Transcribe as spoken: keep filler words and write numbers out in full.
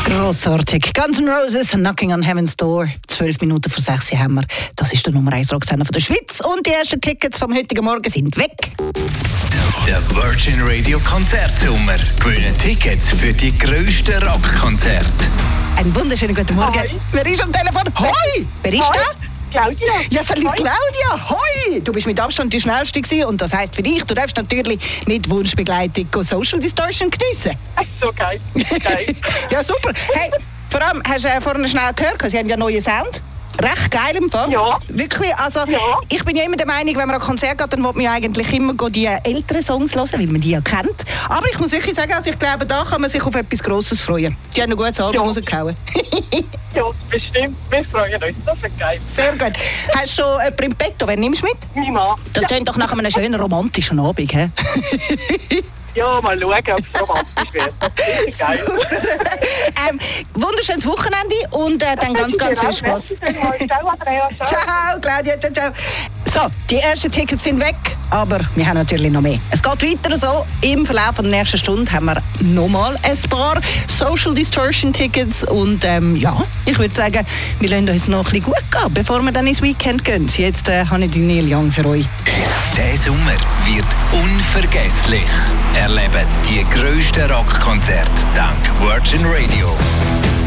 Grossartig. Guns N' Roses, Knocking on Heaven's Door. Zwölf Minuten vor sechs haben wir. Das ist der Nummer eins Rocksender von der Schweiz. Und die ersten Tickets vom heutigen Morgen sind weg. Der Virgin Radio Konzertsommer. Gewinnen Tickets für die grössten Rockkonzerte. Einen wunderschönen guten Morgen. Hoi. Wer ist am Telefon? Hoi! Wer ist Hoi. da? Claudia. Ja, salut Hoi. Claudia. Hoi! Du bist mit Abstand die Schnellste gewesen und das heisst für dich, du darfst natürlich mit Wunschbegleitung Social Distortion geniessen. So geil. geil. Ja, super. Hey, vor allem, hast du äh, vorhin schnell gehört, sie haben ja neuen Sound. Recht geil im Fall. Ja. Wirklich, also Ja. ich bin ja immer der Meinung, wenn man an Konzert geht, dann will man ja eigentlich immer die älteren Songs hören, weil man die ja kennt. Aber ich muss wirklich sagen, also ich glaube, da kann man sich auf etwas Grosses freuen. Die haben ein gutes Album Ja. rausgehauen. Ja, bestimmt. Wir freuen uns. Das wird geil. Sehr gut. Hast du schon jemanden im Petto? Wen nimmst du mit? Mein Mann. Das klingt doch nach einem schönen romantischen Abend, hä? Ja, mal schauen, ob es romantisch wird. Das ist richtig geil. ähm, wunderschönes Wochenende und äh, dann ganz, ganz viel Spaß. Ciao, Andrea. Ciao. Ciao, Claudia, ciao, ciao. So, die ersten Tickets sind weg, aber wir haben natürlich noch mehr. Es geht weiter so. Im Verlauf der nächsten Stunde haben wir nochmal ein paar Social Distortion Tickets und ähm, ja, ich würde sagen, wir lassen uns noch ein bisschen gut gehen, bevor wir dann ins Weekend gehen. Jetzt äh, habe ich die Neil Young für euch. Der Sommer wird unvergesslich. Erlebt die grössten Rockkonzerte dank Virgin Radio.